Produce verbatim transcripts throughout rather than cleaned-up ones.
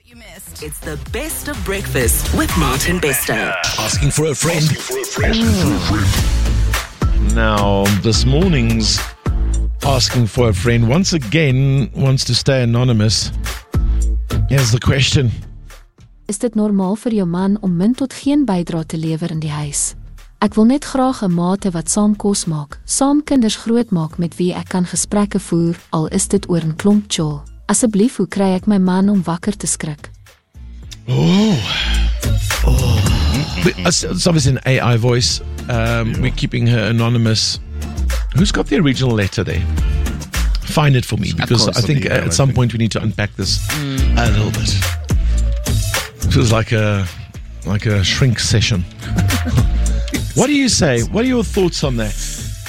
You missed. It's the best of breakfast with Martin Bester. Asking for a friend. Asking for a friend. Mm. Now, this morning's asking for a friend once again wants to stay anonymous. Here's the question. Is dit normaal vir jou man om min tot geen bydra te lewer in die huis? Ek wil net graag 'n maate wat saam kos maak, saam kinders grootmaak met wie ek kan gesprekke voer, al is dit oor 'n klomp chol. Asseblief, hoe kry ek my man om wakker te skrik? Oh. oh. It's obviously an A I voice. Um, yeah. We're keeping her anonymous. Who's got the original letter there? Find it for me, because I think uh, at some point we need to unpack this mm. a little bit. Feels like a like a shrink session. What do you say? What are your thoughts on that?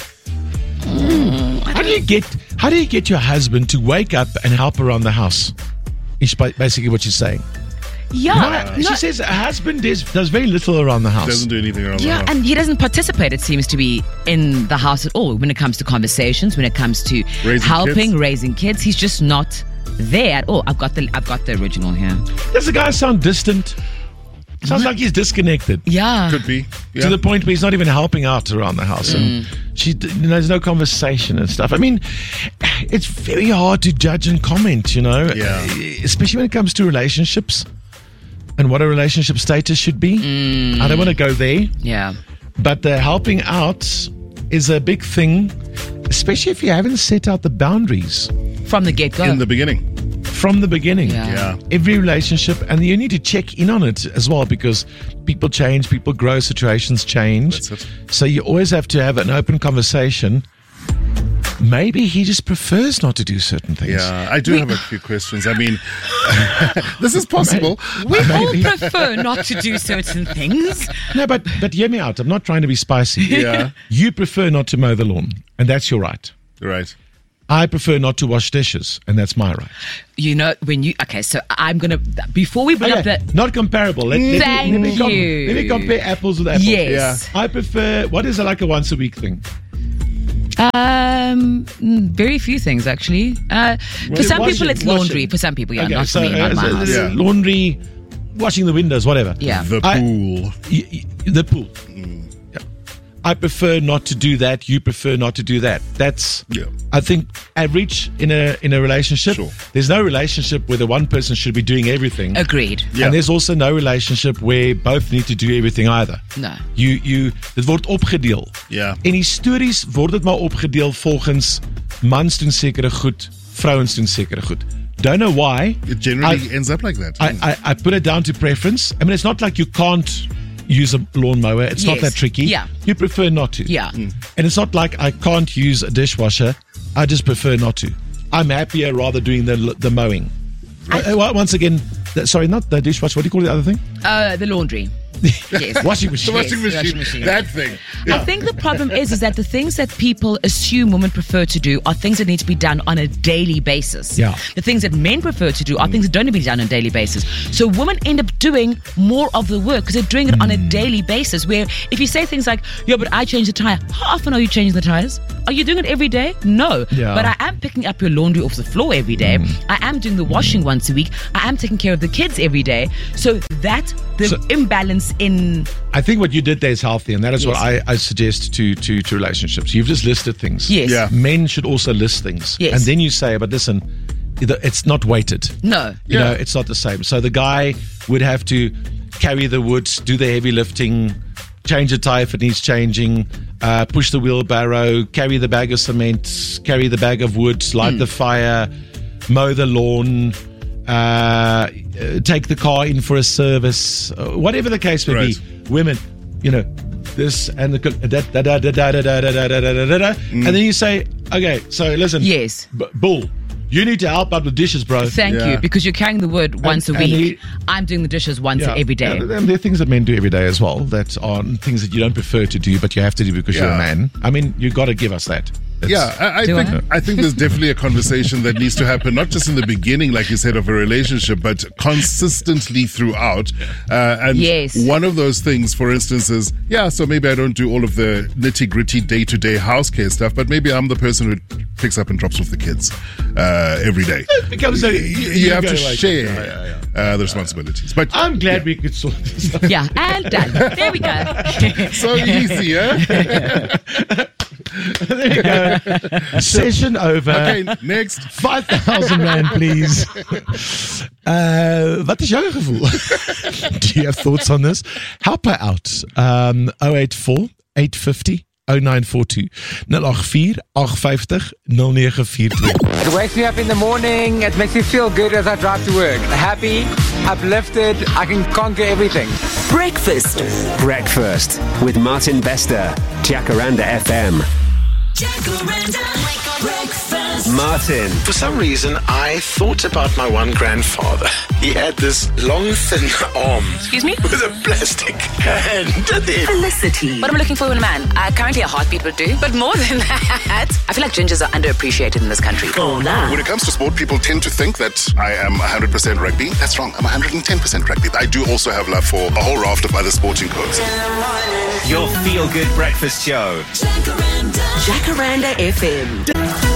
Mm, how do you get how do you get your husband to wake up and help around the house? Is basically what you're saying. Yeah. No, she no. says her husband does, does very little around the house. Doesn't do anything around yeah, the house. And he doesn't participate, it seems to be, in the house at all. When it comes to conversations, when it comes to raising helping, kids. raising kids, he's just not there at all. I've got the I've got the original here. Does the guy sound distant? Sounds like he's disconnected. Yeah. Could be. Yeah. To the point where he's not even helping out around the house. Mm. And she, there's no conversation and stuff. I mean, it's very hard to judge and comment, you know, yeah. especially when it comes to relationships and what a relationship status should be. Mm. I don't want to go there. Yeah. But the helping out is a big thing, especially if you haven't set out the boundaries. From the get-go. In the beginning. From the beginning. Yeah. yeah. Every relationship, and you need to check in on it as well, because people change, people grow, situations change. That's it. So you always have to have an open conversation. Maybe he just prefers not to do certain things. Yeah, I do we, have a few questions. I mean, this is possible. We all prefer not to do certain things. No, but but hear me out. I'm not trying to be spicy. Yeah. You prefer not to mow the lawn, and that's your right. Right. I prefer not to wash dishes, and that's my right. You know, when you... Okay, so I'm going to... Before we bring okay, up the... Not comparable. Let, let Thank me, let me you. Com- let me compare apples with apples. Yes. Yeah. I prefer... What is it, like a once-a-week thing? Um, very few things, actually. Uh, for well, some washing, people, it's washing. laundry. For some people, yeah, okay, not so, for me, not uh, my so, house. Yeah. Laundry, washing the windows, whatever. Yeah. The I, pool. Y- y- the pool. Mm. Yeah. I prefer not to do that. You prefer not to do that. That's, yeah. I think, average in a in a relationship. Sure. There's no relationship where the one person should be doing everything. Agreed. Yeah. And there's also no relationship where both need to do everything either. No. You, you, dit word opgedeel. Ja. En histories word dit maar opgedeel volgens mans doen sekere goed, vrouens doen sekere goed. Don't know why. It generally I, ends up like that. I, I, I put it down to preference. I mean, it's not like you can't use a lawnmower. It's yes. not that tricky. Yeah. You prefer not to. Yeah. Mm. And it's not like I can't use a dishwasher. I just prefer not to. I'm happier rather doing the the mowing. I, uh, once again, the, sorry, not the dishwasher. What do you call the other thing? Uh, the laundry. Yes. Washing machine. The washing, Yes, machine. washing machine. That thing. Yeah. I think the problem is is that the things that people assume women prefer to do are things that need to be done on a daily basis. Yeah. The things that men prefer to do are mm. things that don't need to be done on a daily basis. So women end up doing more of the work because they're doing it mm. on a daily basis, where if you say things like, yeah, but I change the tire. How often are you changing the tires? Are you doing it every day? No. Yeah. But I am picking up your laundry off the floor every day. Mm. I am doing the washing mm. once a week. I am taking care of the kids every day. So that, the so, imbalance in... I think what you did there is healthy, and that is yes. what I, I suggest to, to, to relationships. You've just listed things. Yes. Yeah. Men should also list things. Yes. And then you say, but listen, it's not weighted. No. You yeah. know, it's not the same. So the guy would have to carry the wood, do the heavy lifting, change the tire if it needs changing, uh, push the wheelbarrow, carry the bag of cement, carry the bag of wood, light mm. the fire, mow the lawn, uh, take the car in for a service, uh, whatever the case may right. be. Women, you know, this and the da da da da da da da da da da da da, and then you say, okay, so listen, yes, b- bull. You need to help out with dishes, bro. Thank yeah. you, because you're carrying the wood once and, a week. he, I'm doing the dishes once yeah, every day. And there are things that men do every day as well that are things that you don't prefer to do, but you have to do because yeah. you're a man. I mean, you got to give us that. It's- Yeah, I, I Do think I? think there's definitely a conversation that needs to happen, not just in the beginning, like you said, of a relationship, but consistently throughout. Uh, and Yes. one of those things, for instance, is yeah. So maybe I don't do all of the nitty gritty day to day house care stuff, but maybe I'm the person who picks up and drops off the kids uh, every day. It becomes a, You, you have go to like- share Yeah, yeah, yeah. Uh, the responsibilities. But I'm glad we could sort this out. Yeah, and done. There we go. so easy, yeah. There you go. Session over. Okay, next. five thousand rand, please. Uh, wat is jouw gevoel? Do you have thoughts on this? Help her out. Um, oh eight four, eight five zero, oh nine four two. nul agt vier, agt vyf nul, nul nege vier twee. It wakes me up in the morning. It makes me feel good as I drive to work. Happy, uplifted. I can conquer everything. Breakfast. Breakfast with Martin Bester, Jacaranda F M. Jacaranda Breakfast. Martin, For some reason, I thought about my one grandfather. He had this long, thin arm. Excuse me? With a plastic hand. Felicity. What am I looking for in a man? Uh, currently a heartbeat would do. But more than that, I feel like gingers are underappreciated in this country. Hola. When it comes to sport, people tend to think that I am one hundred percent rugby. That's wrong. I'm one hundred ten percent rugby. I do also have love for a whole raft of other sporting codes. your feel-good breakfast show. Jacaranda F M.